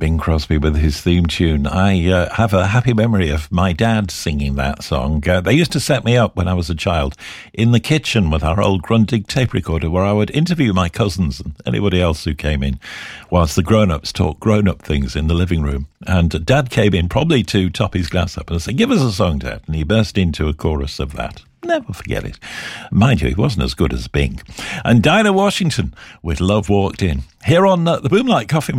Bing Crosby with his theme tune. I have a happy memory of my dad singing that song. They used to set me up when I was a child in the kitchen with our old Grundig tape recorder, where I would interview my cousins and anybody else who came in, whilst the grown-ups talked grown-up things in the living room. And Dad came in probably to top his glass up and said, "Give us a song, Dad." And he burst into a chorus of that. Never forget it. Mind you, he wasn't as good as Bing. And Dinah Washington with Love Walked In. Here on the Boomlight Coffee